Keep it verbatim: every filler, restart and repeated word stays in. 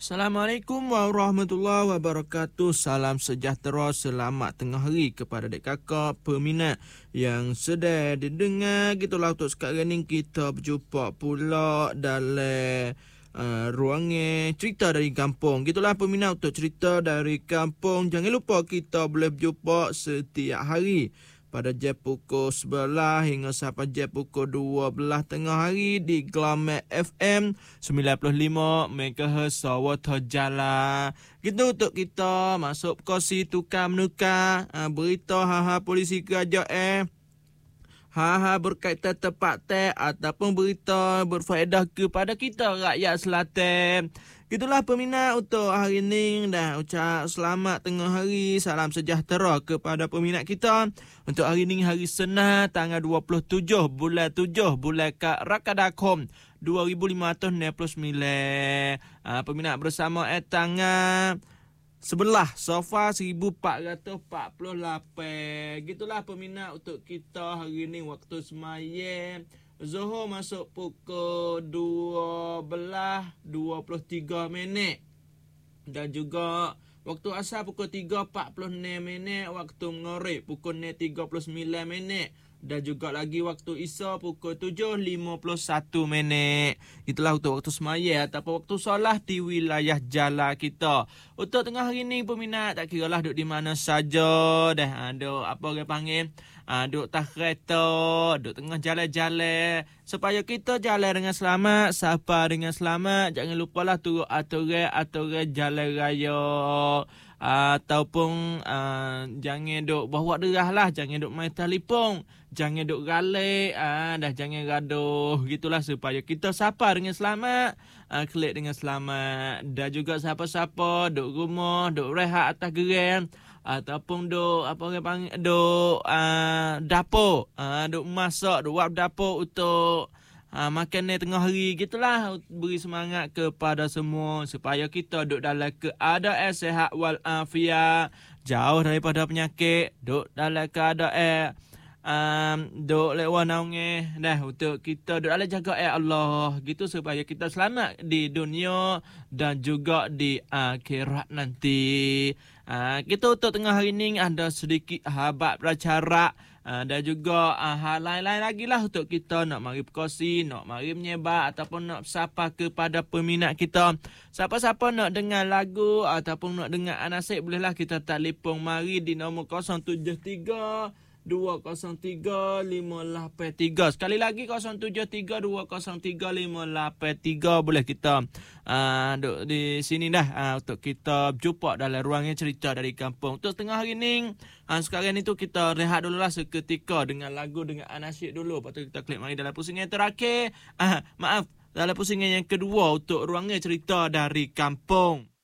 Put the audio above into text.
Assalamualaikum warahmatullahi wabarakatuh. Salam sejahtera, selamat tengah hari kepada adik kakak peminat yang sedang didengar. Gitulah untuk sekarang ni kita berjumpa pula dalam uh, ruangan cerita dari kampung. Gitulah peminat untuk cerita dari kampung. Jangan lupa kita boleh berjumpa setiap hari pada jam pukul sebelas hingga sampai jam pukul dua belas tengah hari di Glamek F M sembilan puluh lima megahertz Sawata Jala. Gitu untuk kita masuk kosi tukar menukar uh, berita ha-ha polisi kerajaan, ha-ha berkaitan tempat teh ataupun berita berfaedah kepada kita rakyat Selatan. Gitulah peminat untuk hari ini. Dah ucap selamat tengah hari, salam sejahtera kepada peminat kita. Untuk hari ini hari Senin tanggal dua puluh tujuh bulan tujuh bulan Rakadakom dua ribu lima ratus enam puluh sembilan. Ha, peminat bersama eh tanggal sebelah Safar seribu empat ratus empat puluh lapan. Gitulah peminat untuk kita hari ini waktu semayang Zuhur masuk pukul dua belas dua puluh tiga minit. Dan juga waktu asar pukul tiga empat puluh enam minit. Waktu maghrib pukul enam tiga puluh sembilan minit. Dan juga lagi waktu Isya pukul tujuh lima puluh satu minit. Itulah untuk waktu semaya ataupun waktu solat di wilayah Jala kita. Untuk tengah hari ni peminat, tak kira lah duduk di mana saja. Dah ada apa orang panggil, ha, duduk tak kereta, duduk tengah jalan-jalan. Supaya kita jalan dengan selamat, sapa dengan selamat. Jangan lupalah turut aturan-aturan jalan raya. Ataupun uh, jangan duk bawa derah lah, jangan duk main telefon, jangan duk ralik, uh, dah jangan gaduh. Gitulah supaya kita sapa dengan selamat, uh, klik dengan selamat. Dan juga siapa-siapa duk rumah, duk rehat atas gerang, ataupun duk apa orang panggil, duk uh, dapur, uh, duk masak, duk buat dapur untuk Ha, makan ni tengah hari. Gitulah, beri semangat kepada semua supaya kita duduk dalam keadaan sihat walafiat, jauh daripada penyakit, duduk dalam keadaan um, duduk lewat naungnya. Dah untuk kita duduk dalam jaga eh Allah, gitu supaya kita selamat di dunia dan juga di akhirat nanti. Ha, kita untuk tengah hari ni ada sedikit habat beracara. Uh, dan juga uh, hal lain-lain lagi lah untuk kita nak mari berkongsi, nak mari menyebar ataupun nak sapa kepada peminat kita. Siapa-siapa nak dengar lagu ataupun nak dengar anasik, bolehlah kita telefon mari di nombor kosong tujuh tiga dua kosong tiga lima lapan tiga. Sekali lagi kosong tujuh tiga dua kosong tiga lima lapan tiga. Boleh kita uh, duduk di sini dah uh, untuk kita berjumpa dalam ruangan cerita dari kampung. Untuk setengah hari ni, uh, sekarang ni tu kita rehat dululah seketika dengan lagu, dengan anasyid dulu. Lepas tu kita klik mari dalam pusingan yang terakhir. Uh, maaf, dalam pusingan yang kedua untuk ruangan cerita dari kampung.